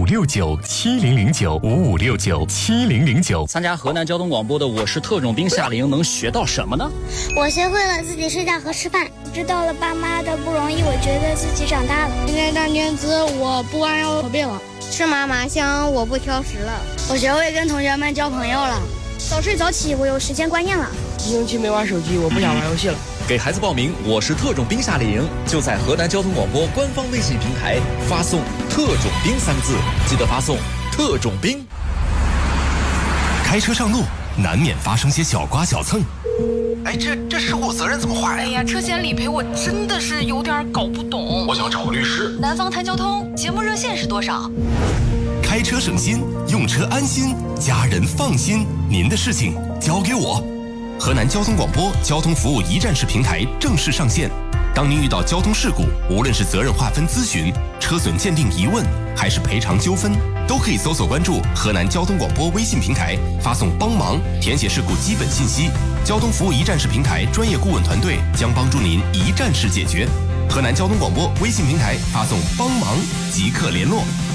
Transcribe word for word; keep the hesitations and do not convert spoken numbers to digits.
六九七零零九五五六九七零零九。 参加河南交通广播的我是特种兵夏令，能学到什么呢？ 我学会了自己睡觉和吃饭，知道了爸妈的不容易，我觉得自己长大了。 今天大年子，我不按要可别了。 吃嘛嘛香，我不挑食了。 我学会跟同学们交朋友了。早睡早起，我有时间观念了。 一星期没玩手机，我不想玩游戏了。 给孩子报名我是特种兵夏令营，就在河南交通广播官方微信平台发送特种兵三个字，记得发送特种兵。 开车上路难免发生些小刮小蹭， 哎，这这事故责任怎么划呀？ 哎呀，车险理赔我真的是有点搞不懂。 我想找个律师。 南方谈交通节目热线是多少？ 开车省心，用车安心，家人放心，您的事情交给我。河南交通广播交通服务一站式平台正式上线。当您遇到交通事故，无论是责任划分咨询、车损鉴定疑问，还是赔偿纠纷，都可以搜索关注河南交通广播微信平台，发送帮忙，填写事故基本信息。交通服务一站式平台专业顾问团队将帮助您一站式解决。河南交通广播微信平台发送帮忙即刻联络。